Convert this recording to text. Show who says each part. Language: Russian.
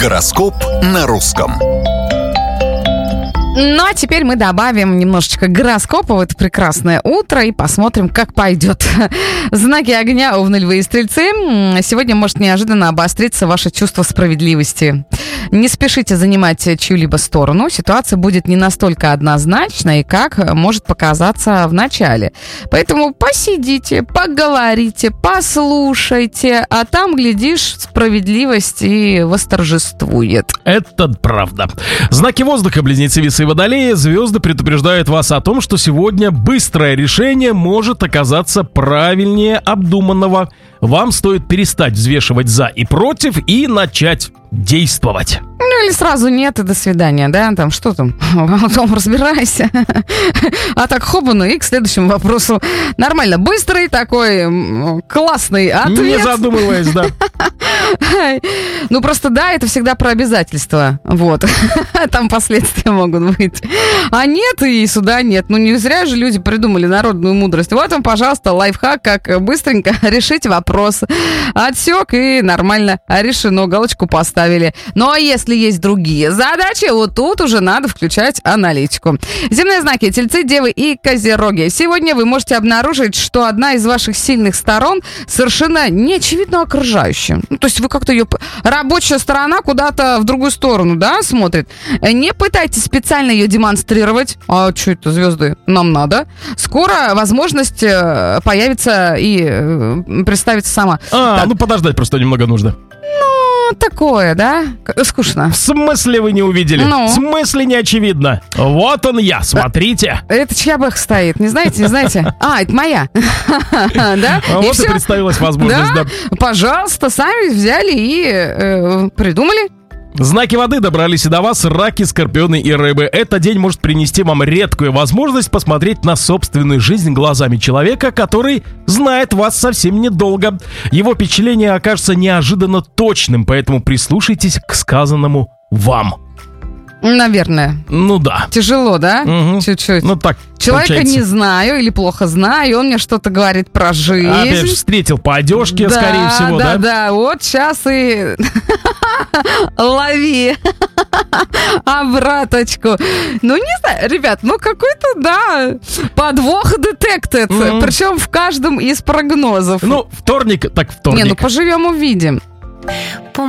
Speaker 1: Гороскоп на русском.
Speaker 2: Ну, а теперь мы добавим немножечко гороскопа в это прекрасное утро и посмотрим, как пойдет. Знаки огня, Овны, Львы и Стрельцы. Сегодня может неожиданно обостриться ваше чувство справедливости. Не спешите занимать чью-либо сторону. Ситуация будет не настолько однозначной, как может показаться в начале. Поэтому посидите, поговорите, послушайте, а там, глядишь, справедливость и восторжествует.
Speaker 3: Это правда. Знаки воздуха, Близнецы, Весы и Водолеи. Звезды предупреждают вас о том, что сегодня быстрое решение может оказаться правильнее обдуманного. Вам стоит перестать взвешивать за и против и начать действовать.
Speaker 2: Ну или сразу нет и до свидания, да? Там что там? Потом разбирайся. А так хопану и к следующему вопросу. Нормально, быстрый такой классный ответ.
Speaker 3: Не задумываясь, да.
Speaker 2: Ну просто да, это всегда про обязательства. Вот. Там последствия могут быть. А нет, и суда нет. Ну не зря же люди придумали народную мудрость. Вот вам, пожалуйста, лайфхак, как быстренько решить вопрос. Отсек и нормально решено, галочку поставили. Ну а если есть другие задачи, вот тут уже надо включать аналитику. Земные знаки: Тельцы, Девы и Козероги. Сегодня вы можете обнаружить, что одна из ваших сильных сторон совершенно неочевидно окружающая. Ну, то есть вы как-то ее... Рабочая сторона куда-то в другую сторону, да, смотрит. Не пытайтесь специально ее демонстрировать. А что это, звезды? Нам надо. Скоро возможность появится и представится сама.
Speaker 3: Ну подождать просто немного нужно.
Speaker 2: Такое, да? Скучно.
Speaker 3: В смысле вы не увидели?
Speaker 2: Ну?
Speaker 3: В смысле не очевидно? Вот он я, смотрите.
Speaker 2: Это чья бэх стоит? Не знаете, не знаете? Это моя. Да?
Speaker 3: Вот и представилась возможность.
Speaker 2: Да? Пожалуйста, сами взяли и придумали.
Speaker 3: Знаки воды добрались и до вас: Раки, Скорпионы и Рыбы. Этот день может принести вам редкую возможность посмотреть на собственную жизнь глазами человека, который знает вас совсем недолго. Его впечатление окажется неожиданно точным, поэтому прислушайтесь к сказанному вам.
Speaker 2: Наверное.
Speaker 3: Ну да.
Speaker 2: Тяжело, да?
Speaker 3: Угу.
Speaker 2: Чуть-чуть.
Speaker 3: Ну так
Speaker 2: Человека
Speaker 3: получается.
Speaker 2: не знаю или плохо знаю, и он мне что-то говорит про жизнь.
Speaker 3: Опять встретил по одежке,
Speaker 2: да,
Speaker 3: скорее всего, да?
Speaker 2: Да, вот сейчас и лови обраточку. Ну, не знаю, ребят, ну какой-то, да, подвох детектед, причем в каждом из прогнозов.
Speaker 3: Ну, вторник, так вторник.
Speaker 2: Не, ну поживем, увидим.